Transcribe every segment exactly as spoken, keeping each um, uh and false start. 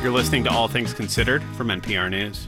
You're listening to All Things Considered from N P R News.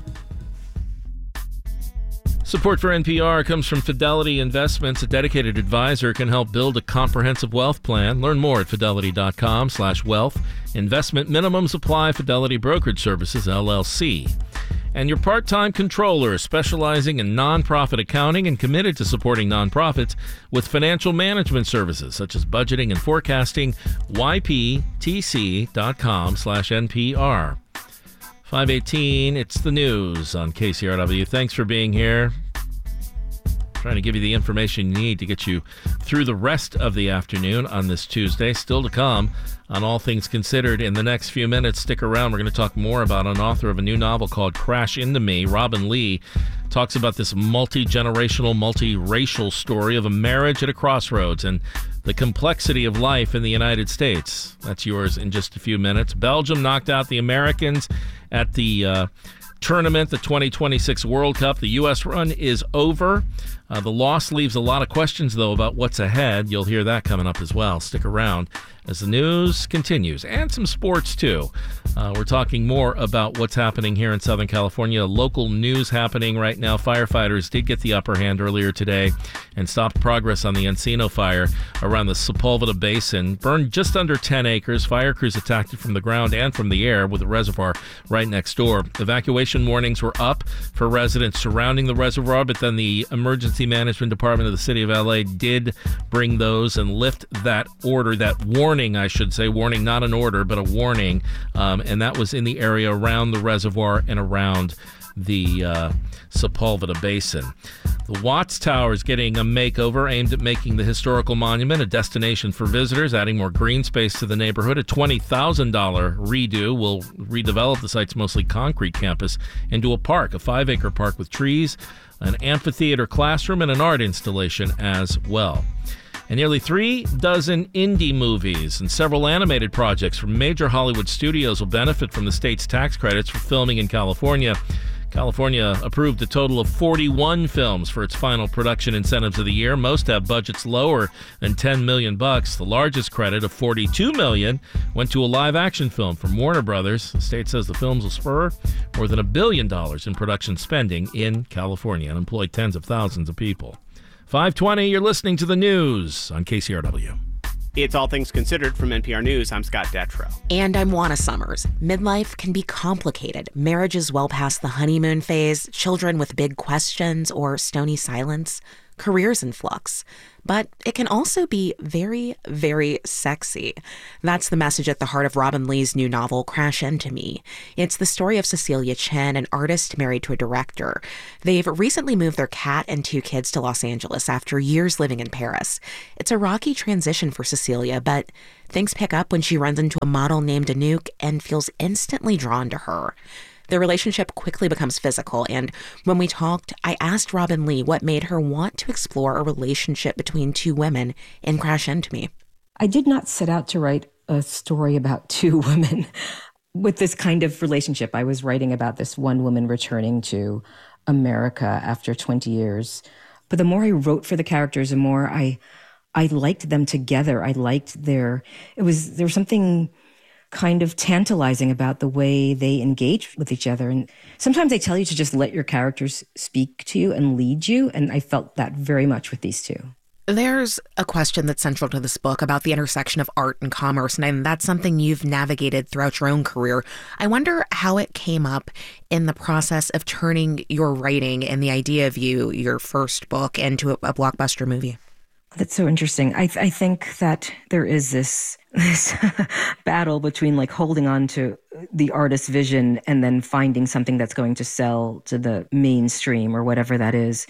Support for N P R comes from Fidelity Investments. A dedicated advisor can help build a comprehensive wealth plan. Learn more at fidelity.com slash wealth. Investment minimums apply. Fidelity Brokerage Services, L L C. And your part-time controller, specializing in nonprofit accounting and committed to supporting nonprofits with financial management services such as budgeting and forecasting. Y P T C dot com slash N P R. five eighteen, it's the news on K C R W. Thanks for being here. Trying to give you the information you need to get you through the rest of the afternoon on this Tuesday. Still to come on All Things Considered in the next few minutes. Stick around. We're going to talk more about an author of a new novel called Crash Into Me. Robin Lee talks about this multi-generational, multi-racial story of a marriage at a crossroads and the complexity of life in the United States. That's yours in just a few minutes. Belgium knocked out the Americans at the uh, tournament, the twenty twenty-six World Cup. The U S run is over. Uh, the loss leaves a lot of questions, though, about what's ahead. You'll hear that coming up as well. Stick around as the news continues, and some sports, too. Uh, we're talking more about what's happening here in Southern California. Local news happening right now. Firefighters did get the upper hand earlier today and stopped progress on the Encino fire around the Sepulveda Basin. Burned just under ten acres. Fire crews attacked it from the ground and from the air with a reservoir right next door. Evacuation warnings were up for residents surrounding the reservoir, but then the Emergency Management Department of the City of L A did bring those and lift that order, that warning, I should say. Warning, not an order, but a warning. Um, and that was in the area around the reservoir and around the uh, Sepulveda Basin. The Watts Tower is getting a makeover aimed at making the historical monument a destination for visitors, adding more green space to the neighborhood. A twenty thousand dollars redo will redevelop the site's mostly concrete campus into a park, a five-acre park with trees, an amphitheater classroom, and an art installation as well. And nearly three dozen indie movies and several animated projects from major Hollywood studios will benefit from the state's tax credits for filming in California. California approved a total of forty-one films for its final production incentives of the year. Most have budgets lower than ten million bucks. The largest credit of forty-two million went to a live-action film from Warner Brothers. The state says the films will spur more than a billion dollars in production spending in California and employ tens of thousands of people. five twenty, you're listening to the news on K C R W. It's All Things Considered from N P R News. I'm Scott Detrow. And I'm Juana Summers. Midlife can be complicated. Marriages well past the honeymoon phase, children with big questions or stony silence, careers in flux. But it can also be very, very sexy. That's the message at the heart of Robin Lee's new novel, Crash Into Me. It's the story of Cecilia Chen, an artist married to a director. They've recently moved their cat and two kids to Los Angeles after years living in Paris. It's a rocky transition for Cecilia, but things pick up when she runs into a model named Anouk and feels instantly drawn to her. Their relationship quickly becomes physical, and when we talked, I asked Robin Lee what made her want to explore a relationship between two women in Crash Into Me. I did not set out to write a story about two women with this kind of relationship. I was writing about this one woman returning to America after twenty years. But the more I wrote for the characters, the more I I liked them together. I liked their, it was, there was something kind of tantalizing about the way they engage with each other. And sometimes they tell you to just let your characters speak to you and lead you. And I felt that very much with these two. There's a question that's central to this book about the intersection of art and commerce, and that's something you've navigated throughout your own career. I wonder how it came up in the process of turning your writing and the idea of you, your first book, into a, a blockbuster movie. That's so interesting. I, I think that there is this this battle between like holding on to the artist's vision and then finding something that's going to sell to the mainstream or whatever that is.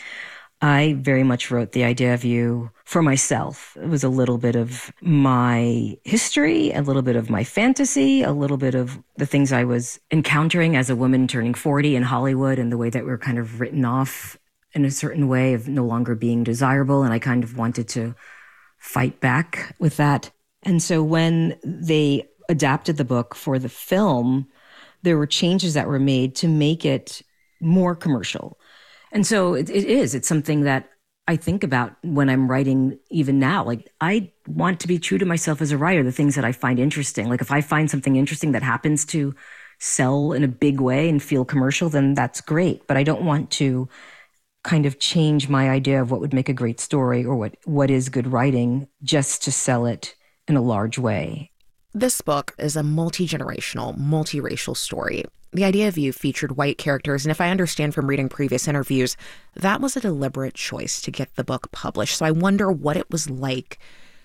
I very much wrote the idea of you for myself. It was a little bit of my history, a little bit of my fantasy, a little bit of the things I was encountering as a woman turning forty in Hollywood and the way that we were kind of written off in a certain way of no longer being desirable. And I kind of wanted to fight back with that. And so when they adapted the book for the film, there were changes that were made to make it more commercial. And so it, it is, it's something that I think about when I'm writing even now. Like, I want to be true to myself as a writer, the things that I find interesting. Like, if I find something interesting that happens to sell in a big way and feel commercial, then that's great. But I don't want to kind of change my idea of what would make a great story or what, what is good writing just to sell it in a large way. This book is a multi-generational, multiracial story. The Idea of You featured white characters, and if I understand from reading previous interviews, that was a deliberate choice to get the book published. So I wonder what it was like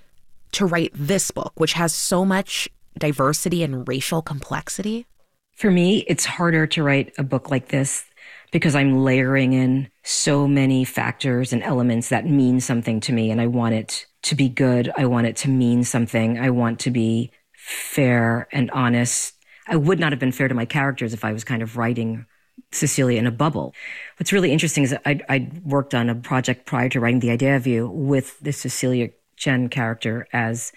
to write this book, which has so much diversity and racial complexity. For me, it's harder to write a book like this because I'm layering in so many factors and elements that mean something to me, and I want it to be good. I want it to mean something. I want to be fair and honest. I would not have been fair to my characters if I was kind of writing Cecilia in a bubble. What's really interesting is I I worked on a project prior to writing The Idea of You with the Cecilia Chen character as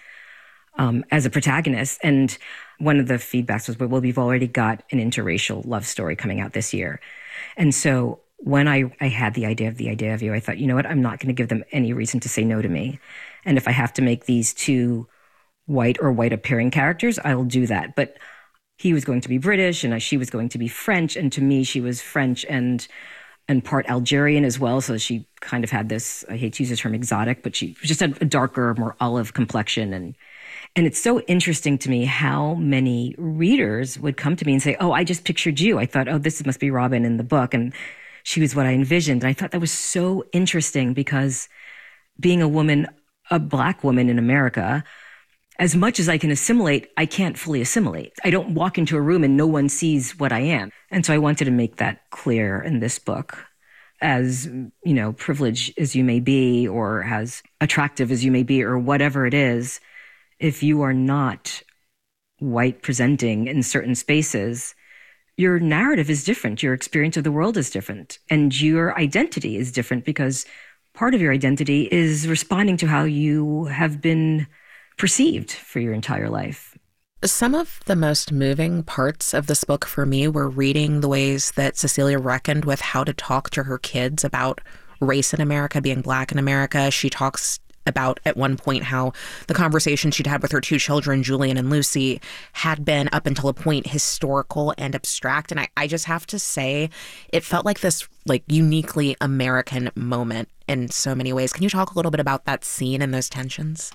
um, as a protagonist. And one of the feedbacks was, well, we've already got an interracial love story coming out this year. And so when I, I had the idea of The Idea of You, I thought, you know what, I'm not going to give them any reason to say no to me. And if I have to make these two white or white appearing characters, I'll do that. But he was going to be British and she was going to be French. And to me, she was French and and part Algerian as well. So she kind of had this, I hate to use the term exotic, but she just had a darker, more olive complexion. And and it's so interesting to me how many readers would come to me and say, oh, I just pictured you. I thought, oh, this must be Robin in the book. And she was what I envisioned. And I thought that was so interesting because being a woman, a Black woman in America, as much as I can assimilate, I can't fully assimilate. I don't walk into a room and no one sees what I am. And so I wanted to make that clear in this book. As, you know, privileged as you may be, or as attractive as you may be, or whatever it is, if you are not white presenting in certain spaces, your narrative is different. Your experience of the world is different. And your identity is different because part of your identity is responding to how you have been perceived for your entire life. Some of the most moving parts of this book for me were reading the ways that Cecilia reckoned with how to talk to her kids about race in America, being Black in America. She talks about at one point how the conversation she'd had with her two children, Julian and Lucy, had been up until a point historical and abstract. And I, I just have to say, it felt like this like uniquely American moment in so many ways. Can you talk a little bit about that scene and those tensions?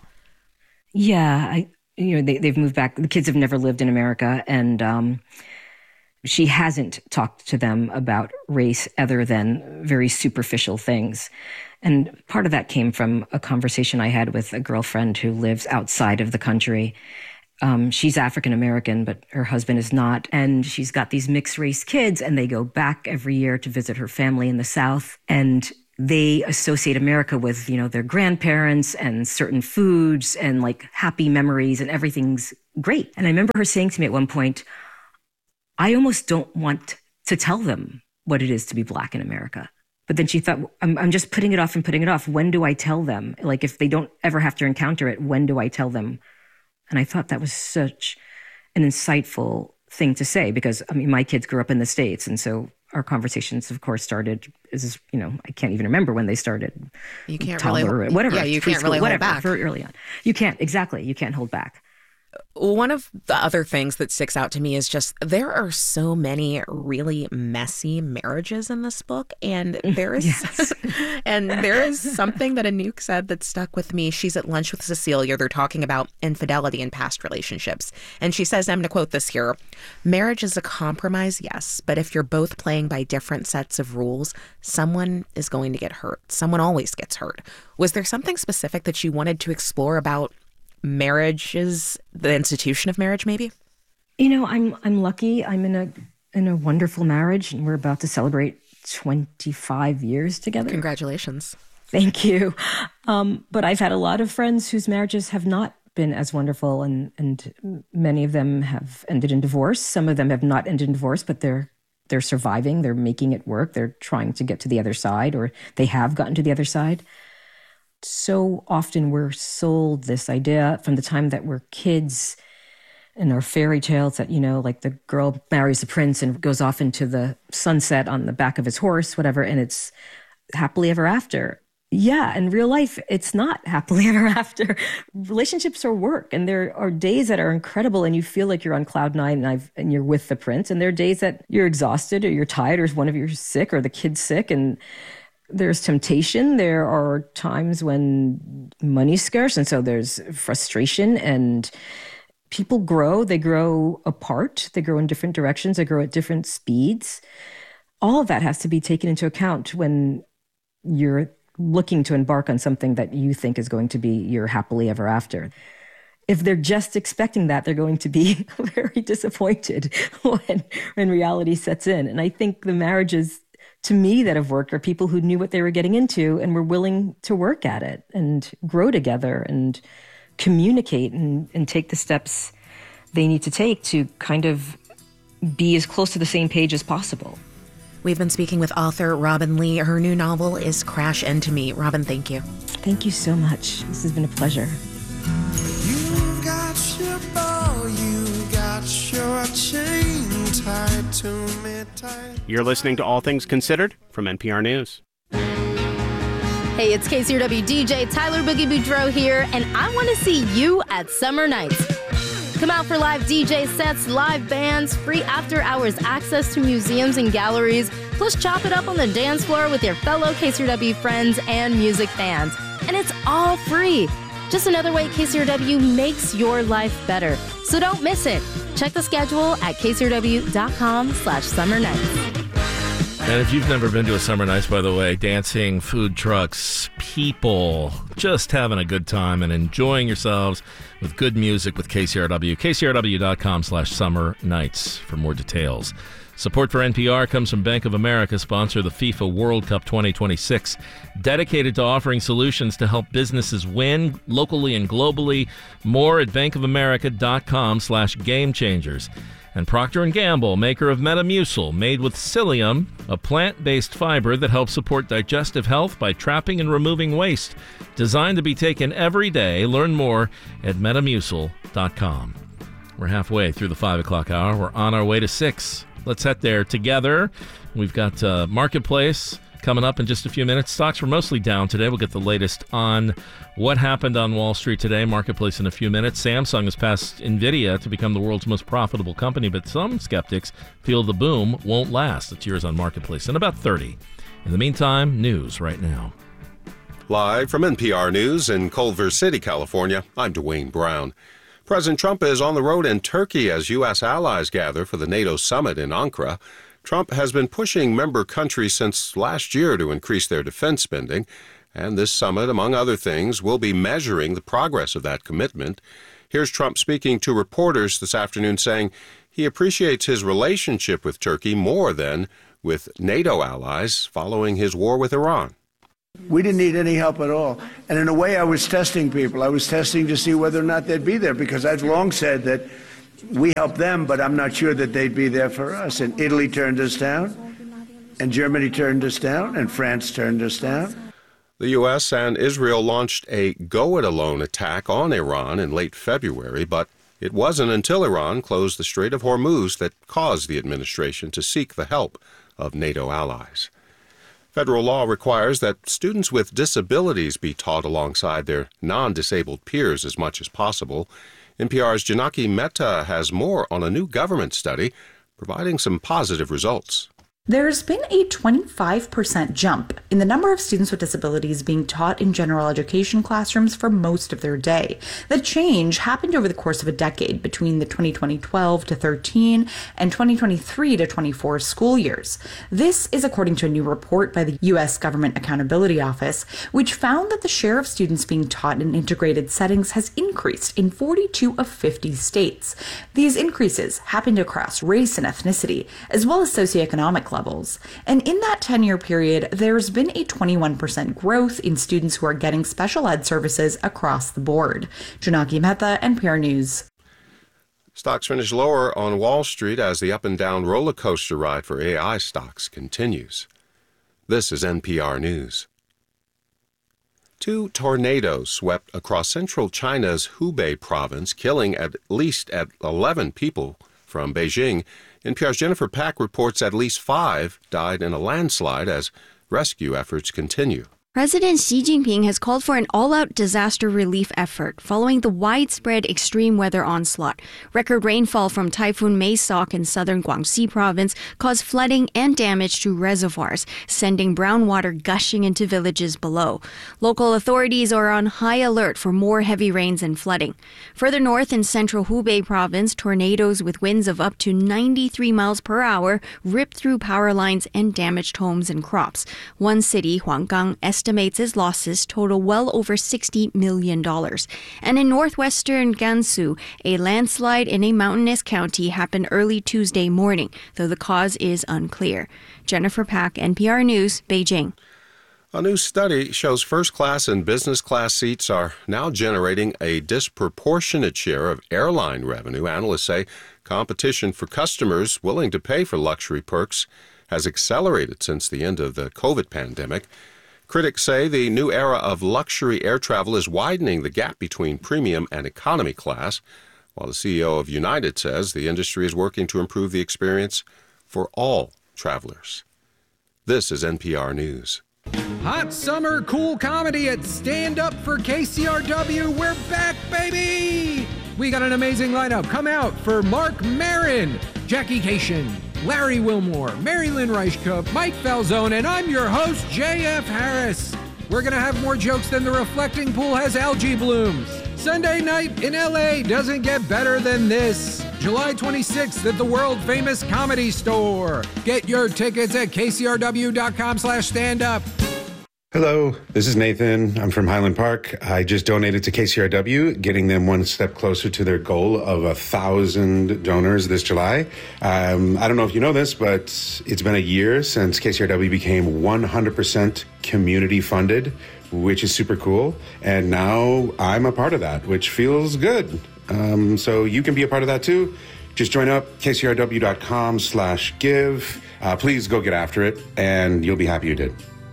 Yeah, I, you know, they, they've moved back. The kids have never lived in America, and um, she hasn't talked to them about race other than very superficial things. And part of that came from a conversation I had with a girlfriend who lives outside of the country. Um, she's African American, but her husband is not. And she's got these mixed race kids, and they go back every year to visit her family in the South. And they associate America with, you know, their grandparents and certain foods and like happy memories, and everything's great. And I remember her saying to me at one point, I almost don't want to tell them what it is to be Black in America. But then she thought, I'm, I'm just putting it off and putting it off. When do I tell them? Like, if they don't ever have to encounter it, when do I tell them? And I thought that was such an insightful thing to say because, I mean, my kids grew up in the States. And so our conversations, of course, started, is you know, I can't even remember when they started. You can't toddler, really, whatever. Yeah, you can't preschool, really whatever, hold back. Very early on. You can't, exactly. You can't hold back. One of the other things that sticks out to me is just there are so many really messy marriages in this book, and there is Yes. and there is something that Anouk said that stuck with me. She's at lunch with Cecilia. They're talking about infidelity in past relationships, and she says, I'm going to quote this here: "Marriage is a compromise, yes, but if you're both playing by different sets of rules, someone is going to get hurt. Someone always gets hurt." Was there something specific that you wanted to explore about marriage is the institution of marriage, maybe? You know, I'm I'm lucky. I'm in a in a wonderful marriage, and we're about to celebrate twenty-five years together. Congratulations. Thank you. Um, but I've had a lot of friends whose marriages have not been as wonderful, and and many of them have ended in divorce. Some of them have not ended in divorce, but they're they're surviving. They're making it work. They're trying to get to the other side, or they have gotten to the other side. So often we're sold this idea from the time that we're kids in our fairy tales that, you know, like the girl marries the prince and goes off into the sunset on the back of his horse, whatever, and it's happily ever after. Yeah, in real life, it's not happily ever after. Relationships are work, and there are days that are incredible and you feel like you're on cloud nine and, I've, and you're with the prince, and there are days that you're exhausted or you're tired or one of you's sick or the kid's sick, and there's temptation. There are times when money's scarce, and so there's frustration, and people grow. They grow apart. They grow in different directions. They grow at different speeds. All of that has to be taken into account when you're looking to embark on something that you think is going to be your happily ever after. If they're just expecting that, they're going to be very disappointed when, when reality sets in. And I think the marriages, to me, that have worked are people who knew what they were getting into and were willing to work at it and grow together and communicate and, and take the steps they need to take to kind of be as close to the same page as possible. We've been speaking with author Robin Lee. Her new novel is Crash Into Me. Robin, thank you. Thank you so much. This has been a pleasure. You got your bow, you got your chain tied to me tight. You're listening to All Things Considered from N P R News. Hey, it's K C R W D J Tyler Boogie Boudreaux here, and I want to see you at Summer Nights. Come out for live D J sets, live bands, free after-hours access to museums and galleries, plus chop it up on the dance floor with your fellow K C R W friends and music fans. And it's all free. Just another way K C R W makes your life better. So don't miss it. Check the schedule at kcrw.com slash summer nights. And if you've never been to a Summer Nights, by the way, dancing, food trucks, people, just having a good time and enjoying yourselves with good music with K C R W. kcrw.com slash summer nights for more details. Support for N P R comes from Bank of America, sponsor of the FIFA World Cup twenty twenty-six, dedicated to offering solutions to help businesses win locally and globally. More at bankofamerica.com slash game changers. And Procter and Gamble, maker of Metamucil, made with psyllium, a plant-based fiber that helps support digestive health by trapping and removing waste. Designed to be taken every day. Learn more at metamucil dot com. We're halfway through the five o'clock hour. We're on our way to six. Let's head there together. We've got uh, Marketplace coming up in just a few minutes. Stocks were mostly down today. We'll get the latest on what happened on Wall Street today. Marketplace in a few minutes. Samsung has passed NVIDIA to become the world's most profitable company, but some skeptics feel the boom won't last. It's yours on Marketplace in about thirty. In the meantime, news right now. Live from N P R News in Culver City, California, I'm Dwayne Brown. President Trump is on the road in Turkey as U S allies gather for the NATO summit in Ankara. Trump has been pushing member countries since last year to increase their defense spending, and this summit, among other things, will be measuring the progress of that commitment. Here's Trump speaking to reporters this afternoon saying he appreciates his relationship with Turkey more than with NATO allies following his war with Iran. We didn't need any help at all. And in a way, I was testing people. I was testing to see whether or not they'd be there, because I've long said that we helped them, but I'm not sure that they'd be there for us. And Italy turned us down, and Germany turned us down, and France turned us down. The U S and Israel launched a go-it-alone attack on Iran in late February, but it wasn't until Iran closed the Strait of Hormuz that caused the administration to seek the help of NATO allies. Federal law requires that students with disabilities be taught alongside their non-disabled peers as much as possible. N P R's Janaki Mehta has more on a new government study providing some positive results. There's been a twenty-five percent jump in the number of students with disabilities being taught in general education classrooms for most of their day. The change happened over the course of a decade between the twenty twelve to thirteen and twenty twenty-three to twenty-four school years. This is according to a new report by the U S Government Accountability Office, which found that the share of students being taught in integrated settings has increased in forty-two of fifty states. These increases happened across race and ethnicity, as well as socioeconomic levels. levels. And in that ten-year period, there's been a twenty-one percent growth in students who are getting special ed services across the board. Janaki Mehta, N P R News. Stocks finished lower on Wall Street as the up-and-down roller coaster ride for A I stocks continues. This is N P R News. Two tornadoes swept across central China's Hubei province, killing at least at eleven people from Beijing. N P R's Jennifer Pack reports at least five died in a landslide as rescue efforts continue. President Xi Jinping has called for an all-out disaster relief effort following the widespread extreme weather onslaught. Record rainfall from Typhoon Maysock in southern Guangxi province caused flooding and damage to reservoirs, sending brown water gushing into villages below. Local authorities are on high alert for more heavy rains and flooding. Further north in central Hubei province, tornadoes with winds of up to ninety-three miles per hour ripped through power lines and damaged homes and crops. One city, Huanggang, estimates its losses total well over sixty million dollars. And in northwestern Gansu, a landslide in a mountainous county happened early Tuesday morning, though the cause is unclear. Jennifer Pack, N P R News, Beijing. A new study shows first-class and business-class seats are now generating a disproportionate share of airline revenue. Analysts say competition for customers willing to pay for luxury perks has accelerated since the end of the COVID pandemic. Critics say the new era of luxury air travel is widening the gap between premium and economy class, while the C E O of United says the industry is working to improve the experience for all travelers. This is N P R News. Hot summer cool comedy at Stand Up for K C R W. We're back, baby! We got an amazing lineup. Come out for Mark Maron, Jackie Cation, Larry Wilmore, Mary Lynn Reichkup, Mike Falzone, and I'm your host, J F Harris. We're going to have more jokes than the reflecting pool has algae blooms. Sunday night in L A doesn't get better than this. July twenty-sixth at the world-famous Comedy Store. Get your tickets at kcrw.com slash stand up. Hello, this is Nathan. I'm from Highland Park. I just donated to K C R W, getting them one step closer to their goal of a thousand donors this July. Um, I don't know if you know this, but it's been a year since K C R W became one hundred percent community funded, which is super cool. And now I'm a part of that, which feels good. Um, so you can be a part of that too. Just join up, kcrw.com slash give. Uh, please go get after it, and you'll be happy you did.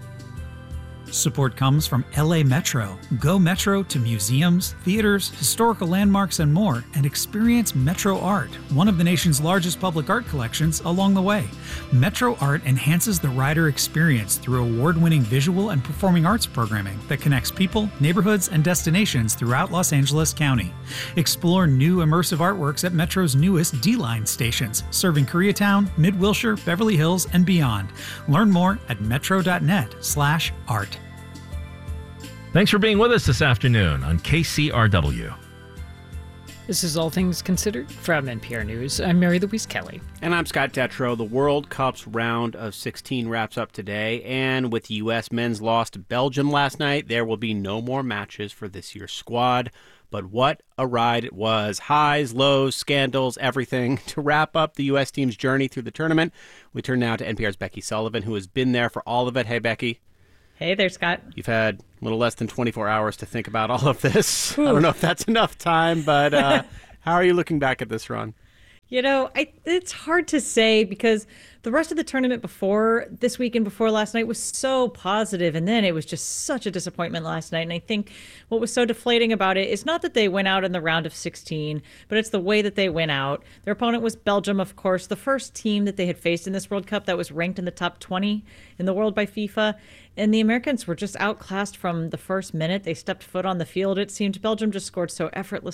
Support comes from L A Metro. Go Metro to museums, theaters, historical landmarks, and more, and experience Metro Art, one of the nation's largest public art collections, along the way. Metro Art enhances the rider experience through award-winning visual and performing arts programming that connects people, neighborhoods, and destinations throughout Los Angeles County. Explore new immersive artworks at Metro's newest D-Line stations, serving Koreatown, Mid-Wilshire, Beverly Hills, and beyond. Learn more at metro.net slash art. Thanks for being with us this afternoon on K C R W. This is All Things Considered from N P R News. I'm Mary Louise Kelly. And I'm Scott Detrow. The World Cup's round of sixteen wraps up today, and with the U S men's loss to Belgium last night, there will be no more matches for this year's squad. But what a ride it was. Highs, lows, scandals, everything. To wrap up the U S team's journey through the tournament, we turn now to N P R's Becky Sullivan, who has been there for all of it. Hey, Becky. Hey there, Scott. You've had a little less than twenty-four hours to think about all of this. Ooh. I don't know if that's enough time, but uh, how are you looking back at this run? You know, I, it's hard to say because the rest of the tournament before this week and before last night was so positive, and then it was just such a disappointment last night. And I think what was so deflating about it is not that they went out in the round of sixteen, but it's the way that they went out. Their opponent was Belgium, of course, the first team that they had faced in this World Cup that was ranked in the top twenty in the world by FIFA. And the Americans were just outclassed from the first minute they stepped foot on the field. It seemed Belgium just scored so effortlessly.